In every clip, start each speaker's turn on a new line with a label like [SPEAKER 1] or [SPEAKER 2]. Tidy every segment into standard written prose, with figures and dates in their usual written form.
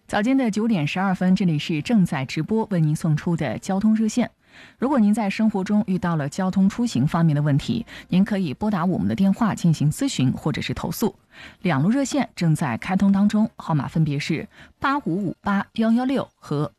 [SPEAKER 1] 早间的9点12分，这里是正在直播为您送出的交通热线。如果您在生活中遇到了交通出行方面的问题，您可以拨打我们的电话进行咨询或者是投诉。2路热线正在开通当中，号码分别是8558-116和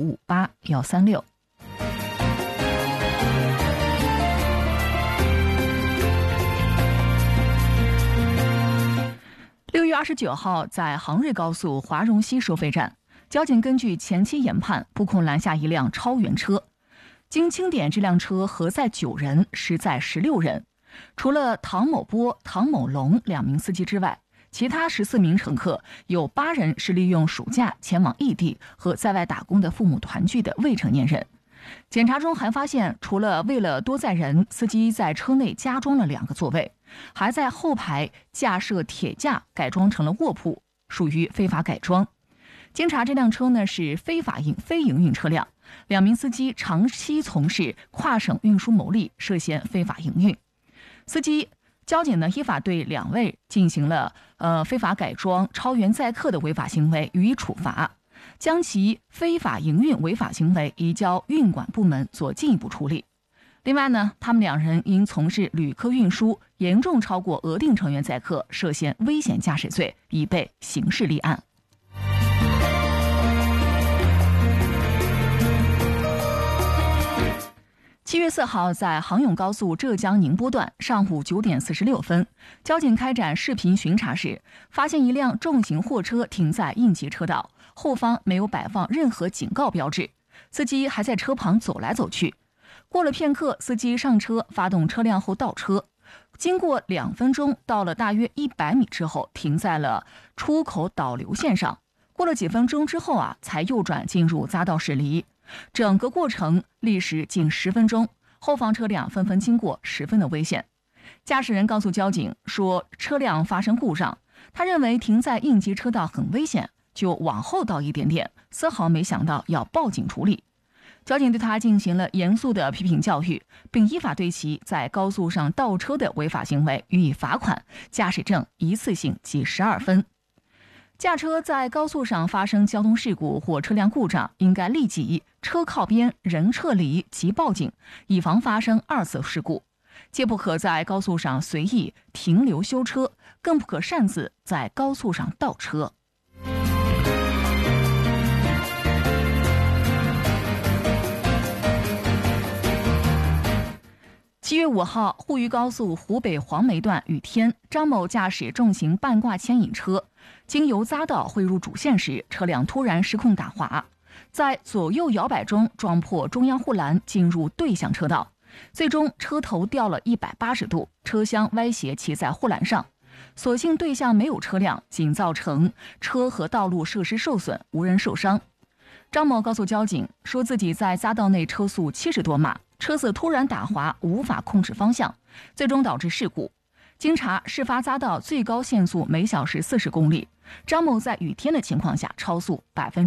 [SPEAKER 1] 8558-136。6月29号，在杭瑞高速华容西收费站，交警根据前期研判，布控拦下一辆超员车。经清点，这辆车核载9人，实载16人。除了唐某波、唐某龙2名司机之外，其他14名乘客有8人是利用暑假前往异地和在外打工的父母团聚的未成年人。检查中还发现，除了为了多载人，司机在车内加装了2个座位，还在后排架设铁架，改装成了卧铺，属于非法改装。经查，这辆车呢是非营运车辆，2名司机长期从事跨省运输牟利，涉嫌非法营运。交警呢依法对2位进行了非法改装、超员载客的违法行为予以处罚，将其非法营运违法行为移交运管部门做进一步处理。另外呢，他们2人因从事旅客运输严重超过额定成员载客，涉嫌危险驾驶罪，已被刑事立案。7月4号，在杭甬高速浙江宁波段，上午9点46分，交警开展视频巡查时，发现一辆重型货车停在应急车道，后方没有摆放任何警告标志，司机还在车旁走来走去。过了片刻，司机上车发动车辆后倒车，经过2分钟，到了大约100米之后，停在了出口导流线上。过了几分钟之后才右转进入匝道驶离。整个过程历时近10分钟，后方车辆纷纷经过，十分的危险。驾驶人告诉交警说，车辆发生故障，他认为停在应急车道很危险，就往后倒一点点，丝毫没想到要报警处理。交警对他进行了严肃的批评教育，并依法对其在高速上倒车的违法行为予以罚款，驾驶证一次性记12分。驾车在高速上发生交通事故或车辆故障，应该立即车靠边，人撤离即报警，以防发生2次事故。切不可在高速上随意停留修车，更不可擅自在高速上倒车。7月5号，沪渝高速湖北黄梅段雨天，张某驾驶重型半挂牵引车经由匝道汇入主线时，车辆突然失控打滑，在左右摇摆中撞破中央护栏，进入对向车道，最终车头掉了180度，车厢歪斜骑在护栏上。所幸对向没有车辆，仅造成车和道路设施受损，无人受伤。张某告诉交警说，自己在匝道内车速70多码，车子突然打滑，无法控制方向，最终导致事故。经查，事发匝道最高限速每小时40公里，张某在雨天的情况下超速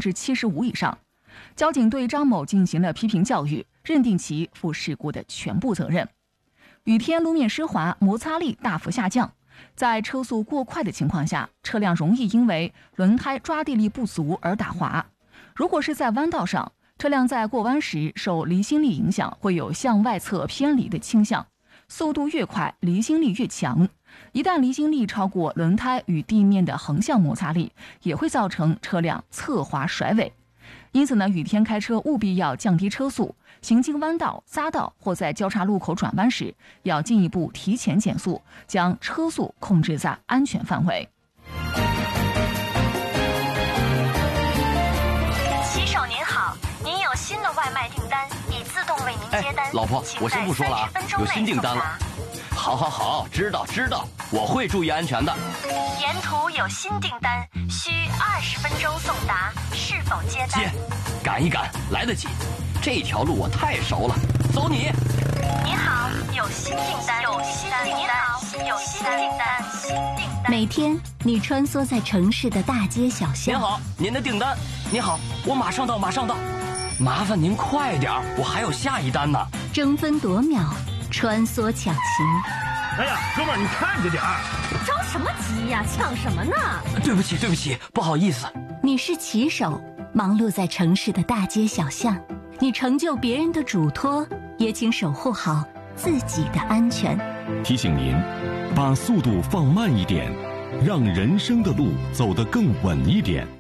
[SPEAKER 1] 75%以上。交警对张某进行了批评教育，认定其负事故的全部责任。雨天路面湿滑，摩擦力大幅下降，在车速过快的情况下，车辆容易因为轮胎抓地力不足而打滑。如果是在弯道上，车辆在过弯时受离心力影响，会有向外侧偏离的倾向，速度越快，离心力越强。一旦离心力超过轮胎与地面的横向摩擦力，也会造成车辆侧滑甩尾。因此呢，雨天开车务必要降低车速，行经弯道、匝道或在交叉路口转弯时，要进一步提前减速，将车速控制在安全范围。
[SPEAKER 2] 骑手您好，您有新的外卖订单，已自动为您接单。
[SPEAKER 3] 老婆，我先不说了啊，有新订单了。好，知道，我会注意安全的。
[SPEAKER 2] 沿途有新订单，需20分钟送达，是否接单？
[SPEAKER 3] 接，赶一赶，来得及。这条路我太熟了，走你。
[SPEAKER 2] 你好，有新订单，有新订单。
[SPEAKER 4] 每天你穿梭在城市的大街小巷。
[SPEAKER 3] 您好，您的订单。您好，我马上到。麻烦您快点，我还有下一单呢。
[SPEAKER 4] 争分夺秒，穿梭抢行。
[SPEAKER 5] 哎呀，哥们儿，你看着点儿！
[SPEAKER 6] 着什么急呀？抢什么呢？
[SPEAKER 3] 对不起，不好意思。
[SPEAKER 4] 你是骑手，忙碌在城市的大街小巷，你成就别人的嘱托，也请守护好自己的安全。
[SPEAKER 5] 提醒您，把速度放慢一点，让人生的路走得更稳一点。